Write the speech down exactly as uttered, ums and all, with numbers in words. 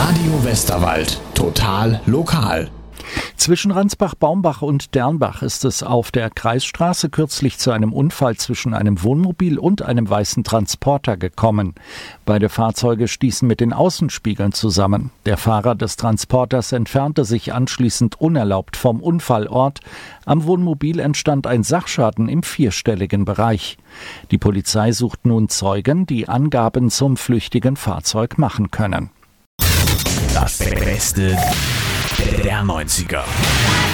Radio Westerwald. Total lokal. Zwischen Ransbach-Baumbach und Dernbach ist es auf der Kreisstraße kürzlich zu einem Unfall zwischen einem Wohnmobil und einem weißen Transporter gekommen. Beide Fahrzeuge stießen mit den Außenspiegeln zusammen. Der Fahrer des Transporters entfernte sich anschließend unerlaubt vom Unfallort. Am Wohnmobil entstand ein Sachschaden im vierstelligen Bereich. Die Polizei sucht nun Zeugen, die Angaben zum flüchtigen Fahrzeug machen können. Das Beste der neunziger.